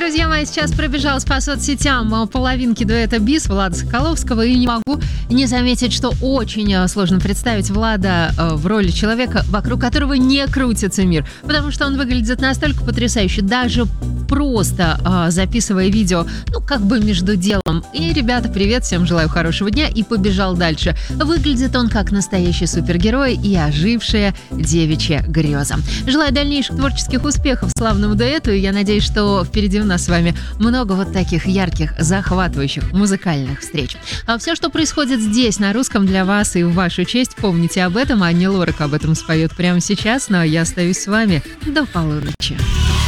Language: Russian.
Друзья мои, сейчас пробежалась по соцсетям половинки дуэта БИС Влада Соколовского, и не могу не заметить, что очень сложно представить Влада в роли человека, вокруг которого не крутится мир, потому что он выглядит настолько потрясающе, даже просто записывая видео, как бы между делом. И, ребята, привет, всем желаю хорошего дня, и побежал дальше. Выглядит он как настоящий супергерой и ожившая девичья греза. Желаю дальнейших творческих успехов славному дуэту, и я надеюсь, что впереди у нас с вами много вот таких ярких, захватывающих музыкальных встреч. А все, что происходит здесь, на русском, для вас и в вашу честь, помните об этом. Ани Лорак об этом споет прямо сейчас, но я остаюсь с вами до полуночи.